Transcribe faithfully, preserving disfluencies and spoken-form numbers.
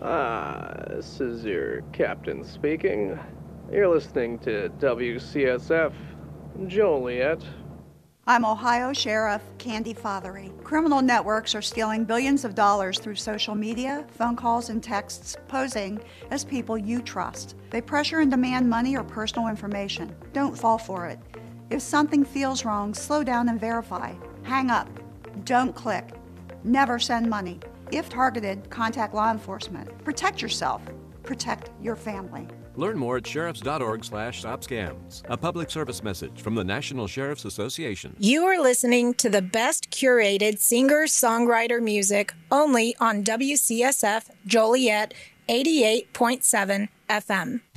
Ah, this is your captain speaking. You're listening to W C S F Joliet. I'm Ohio Sheriff Candy Fothery. Criminal networks are stealing billions of dollars through social media, phone calls, and texts, posing as people you trust. They pressure and demand money or personal information. Don't fall for it. If something feels wrong, slow down and verify. Hang up. Don't click. Never send money. If targeted, contact law enforcement. Protect yourself. Protect your family. Learn more at sheriffs.org slash stop scams. A public service message from the National Sheriff's Association. You are listening to the best curated singer-songwriter music only on W C S F Joliet eighty-eight point seven F M.